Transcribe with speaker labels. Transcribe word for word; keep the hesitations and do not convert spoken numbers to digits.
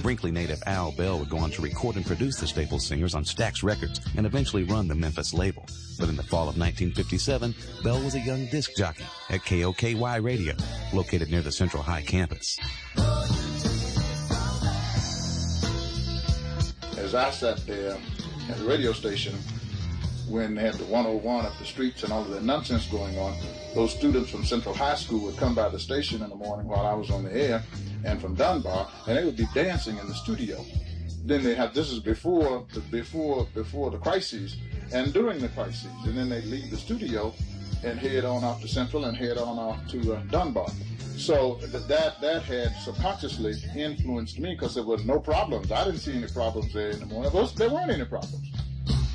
Speaker 1: Brinkley native Al Bell would go on to record and produce the Staple Singers on Stax Records and eventually run the Memphis label. But in the fall of nineteen fifty-seven, Bell was a young disc jockey at K O K Y Radio, located near the Central High campus.
Speaker 2: As I sat there at the radio station, when they had the one oh one up the streets and all of that nonsense going on, those students from Central High School would come by the station in the morning while I was on the air, and from Dunbar, and they would be dancing in the studio. Then they had, this is before the, before before the crises, and during the crises, and then they'd leave the studio and head on off to Central and head on off to uh, Dunbar. So th- that that had subconsciously influenced me because there were no problems. I didn't see any problems there in the morning. There weren't any problems.